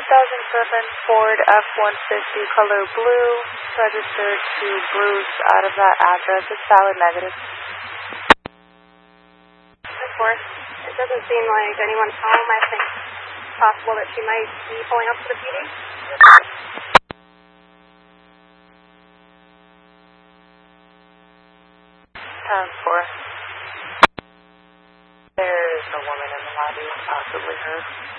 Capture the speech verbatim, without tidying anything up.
thousand seven Ford F one fifty color blue, registered to Bruce out of that address. It's valid negative. Of course. It doesn't seem like anyone's home. I think it's possible that she might be pulling up to the P D. ten four. There is a woman in the lobby, possibly her.